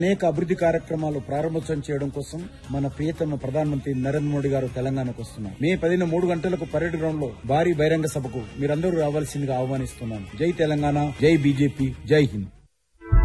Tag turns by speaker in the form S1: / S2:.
S1: అనేక అభివృద్ది కార్యక్రమాలు ప్రారంభోత్సవం చేయడం కోసం మన ప్రియతమ ప్రధానమంత్రి నరేంద్ర మోడీ గారు తెలంగాణకు వస్తున్నారు. మే 10న 3 గంటలకు పరేడ్ గ్రౌండ్ లో భారీ బహిరంగ సభకు మీరందరూ రావాల్సిందిగా ఆహ్వానిస్తున్నాను. జై తెలంగాణ, జై బీజేపీ, జై హింద్.